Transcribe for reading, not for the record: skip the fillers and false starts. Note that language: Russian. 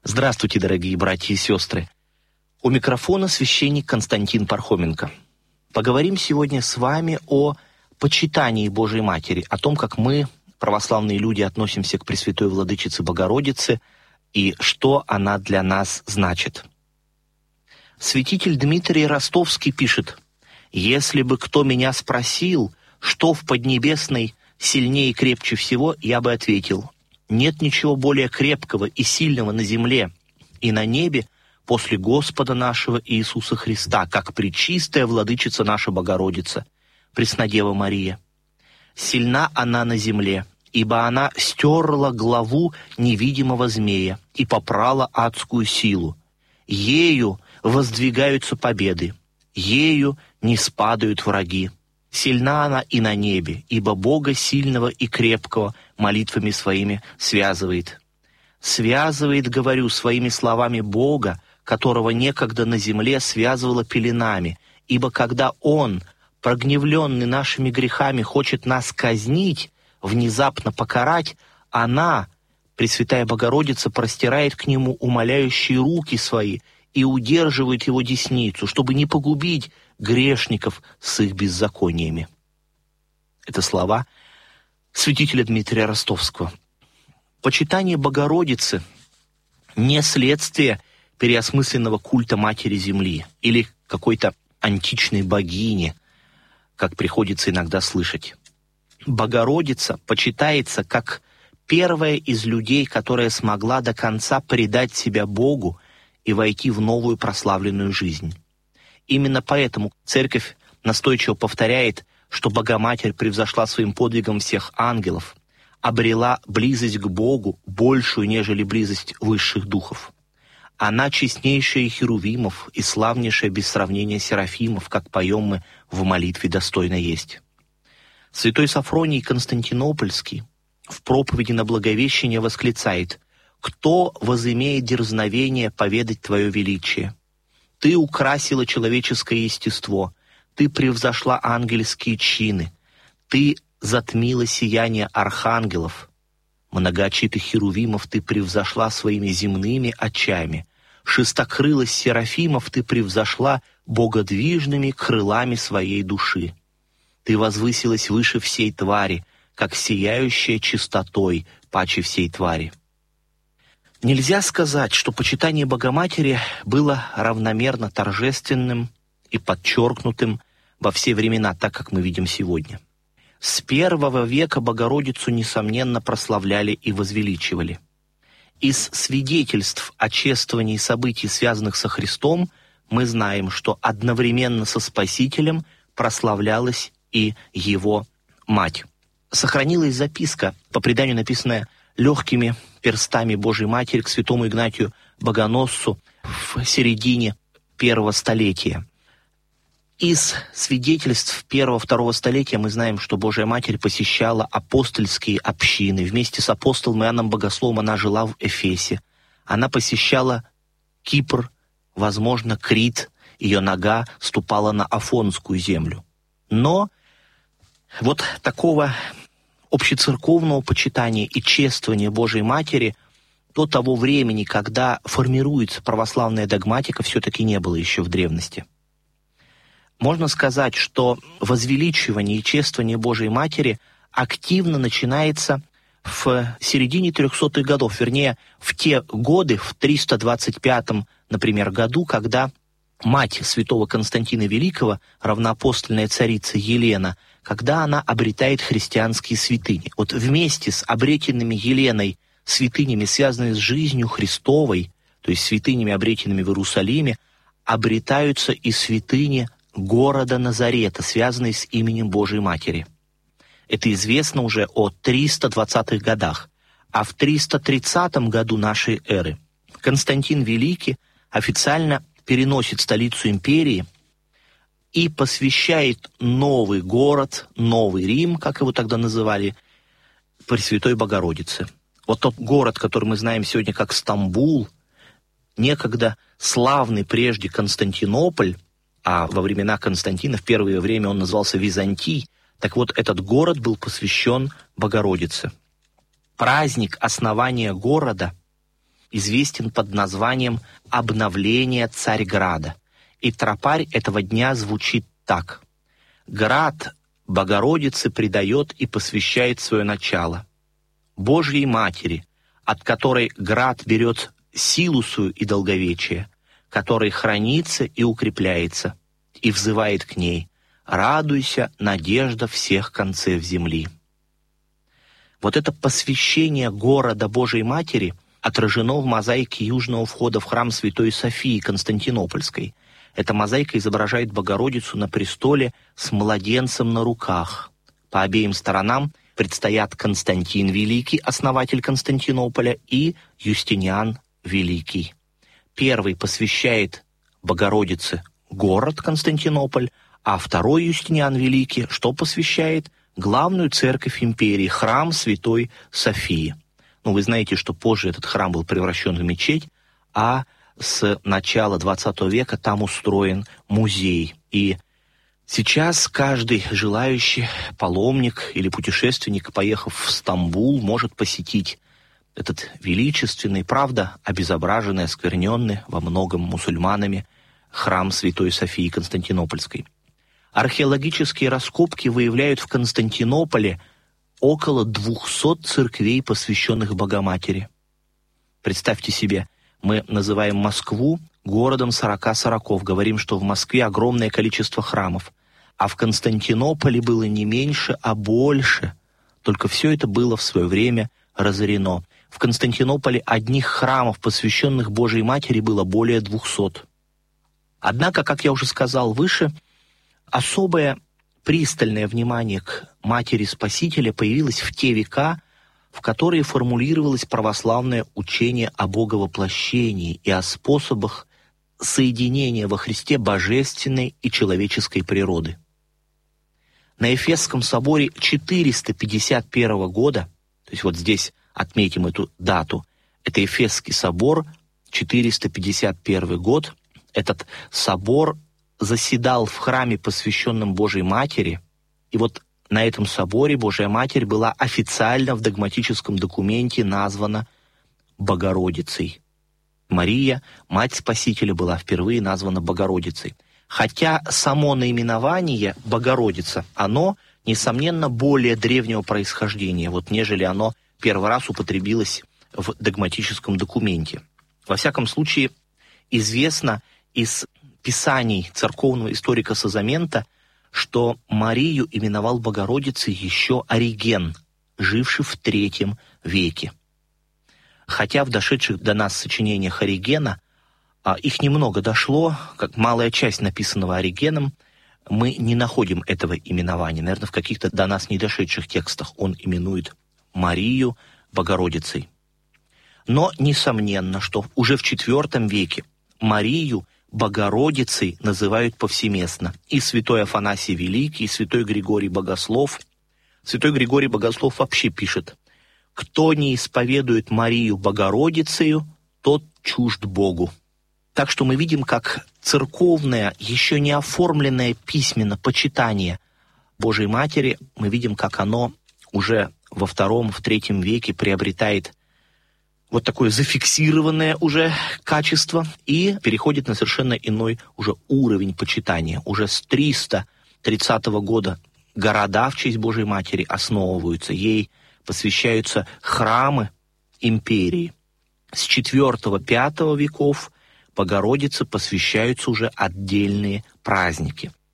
Здравствуйте, дорогие братья и сестры. У микрофона священник Константин Пархоменко. Поговорим сегодня с вами о почитании Божией Матери, о том, как мы, православные люди, относимся к Пресвятой Владычице Богородице и что она для нас значит. Святитель Дмитрий Ростовский пишет: «Если бы кто меня спросил, что в Поднебесной сильнее и крепче всего, я бы ответил: нет ничего более крепкого и сильного на земле и на небе после Господа нашего Иисуса Христа, как пречистая Владычица наша Богородица, Преснодева Мария. Сильна она на земле, ибо она стерла главу невидимого змея и попрала адскую силу. Ею воздвигаются победы, ею не спадают враги. Сильна она и на небе, ибо Бога сильного и крепкого молитвами своими связывает. Связывает, говорю, своими словами Бога, которого некогда на земле связывала пеленами, ибо когда Он, прогневленный нашими грехами, хочет нас казнить, внезапно покарать, она, Пресвятая Богородица, простирает к Нему умоляющие руки свои и удерживает Его десницу, чтобы не погубить грешников с их беззакониями». Это слова святителя Дмитрия Ростовского. Почитание Богородицы не следствие переосмысленного культа Матери Земли или какой-то античной богини, как приходится иногда слышать. Богородица почитается как первая из людей, которая смогла до конца предать себя Богу и войти в новую прославленную жизнь. Именно поэтому Церковь настойчиво повторяет, что Богоматерь превзошла своим подвигом всех ангелов, обрела близость к Богу большую, нежели близость высших духов. Она честнейшая херувимов и славнейшая без сравнения серафимов, как поем мы в молитве «Достойно есть». Святой Сафроний Константинопольский в проповеди на Благовещение восклицает: «Кто возымеет дерзновение поведать Твое величие? Ты украсила человеческое естество, Ты превзошла ангельские чины, Ты затмила сияние архангелов, многоочитых херувимов Ты превзошла своими земными очами, шестокрылость серафимов Ты превзошла богодвижными крылами своей души. Ты возвысилась выше всей твари, как сияющая чистотой паче всей твари». Нельзя сказать, что почитание Богоматери было равномерно торжественным и подчеркнутым во все времена, так как мы видим сегодня. С первого века Богородицу, несомненно, прославляли и возвеличивали. Из свидетельств о чествовании событий, связанных со Христом, мы знаем, что одновременно со Спасителем прославлялась и Его мать. Сохранилась записка, по преданию написанная легкими перстами Божией Матери к святому Игнатию Богоносцу в середине первого столетия. Из свидетельств первого-второго столетия мы знаем, что Божия Матерь посещала апостольские общины. Вместе с апостолом Иоанном Богословом она жила в Эфесе. Она посещала Кипр, возможно, Крит. Ее нога ступала на Афонскую землю. Но вот такого общецерковного почитания и чествования Божией Матери до того времени, когда формируется православная догматика, все-таки не было еще в древности. Можно сказать, что возвеличивание и чествование Божией Матери активно начинается в середине 300-х годов, вернее, в те годы, в 325, например, году, когда мать святого Константина Великого, равноапостольная царица Елена, когда она обретает христианские святыни. Вот вместе с обретенными Еленой святынями, связанными с жизнью Христовой, то есть святынями, обретенными в Иерусалиме, обретаются и святыни города Назарета, связанные с именем Божией Матери. Это известно уже о 320-х годах. А в 330 году нашей эры Константин Великий официально переносит столицу империи и посвящает новый город, Новый Рим, как его тогда называли, Пресвятой Богородице. Вот тот город, который мы знаем сегодня как Стамбул, некогда славный прежде Константинополь, а во времена Константина, в первое время он назывался Византий, так вот этот город был посвящен Богородице. Праздник основания города известен под названием «Обновление Царьграда». И тропарь этого дня звучит так. «Град Богородице предает и посвящает свое начало. Божьей Матери, от которой град берет силу свою и долговечие, который хранится и укрепляется, и взывает к ней: радуйся, надежда всех концев земли». Вот это посвящение города Божьей Матери отражено в мозаике южного входа в храм Святой Софии Константинопольской. Эта мозаика изображает Богородицу на престоле с младенцем на руках. По обеим сторонам предстоят Константин Великий, основатель Константинополя, и Юстиниан Великий. Первый посвящает Богородице город Константинополь, а второй Юстиниан Великий, что посвящает? Главную церковь империи, храм Святой Софии. Вы знаете, что позже этот храм был превращен в мечеть, а с начала XX века там устроен музей. И сейчас каждый желающий паломник или путешественник, поехав в Стамбул, может посетить этот величественный, правда, обезображенный, оскверненный во многом мусульманами храм Святой Софии Константинопольской. Археологические раскопки выявляют в Константинополе около 200 церквей, посвященных Богоматери. Представьте себе, мы называем Москву городом 40 сороков, говорим, что в Москве огромное количество храмов, а в Константинополе было не меньше, а больше. Только все это было в свое время разорено. В Константинополе одних храмов, посвященных Божьей Матери, было более 200. Однако, как я уже сказал выше, особое пристальное внимание к Матери Спасителя появилось в те века, в которые формулировалось православное учение о боговоплощении и о способах соединения во Христе божественной и человеческой природы. На Эфесском соборе 451 года, то есть вот здесь отметим эту дату, это Эфесский собор, 451 год, этот собор заседал в храме, посвященном Божьей Матери, и вот на этом соборе Божья Матерь была официально в догматическом документе названа Богородицей. Мария, Мать Спасителя, была впервые названа Богородицей. Хотя само наименование Богородица, оно, несомненно, более древнего происхождения, нежели оно первый раз употребилось в догматическом документе. Во всяком случае, известно из писаний церковного историка Созамента, что Марию именовал Богородицей еще Ориген, живший в III веке. Хотя в дошедших до нас сочинениях Оригена, их немного дошло, как малая часть написанного Оригеном, мы не находим этого именования. Наверное, в каких-то до нас не дошедших текстах он именует Марию Богородицей. Но несомненно, что уже в IV веке Марию Богородицей называют повсеместно. И святой Афанасий Великий, и святой Григорий Богослов. Святой Григорий Богослов вообще пишет: «Кто не исповедует Марию Богородицею, тот чужд Богу». Так что мы видим, как церковное, еще не оформленное письменно почитание Божьей Матери, мы видим, как оно уже во II, в III веке приобретает вот такое зафиксированное уже качество и переходит на совершенно иной уже уровень почитания. Уже с 330 года города в честь Божьей Матери основываются, ей посвящаются храмы империи. С IV-V веков Богородице посвящаются уже отдельные праздники.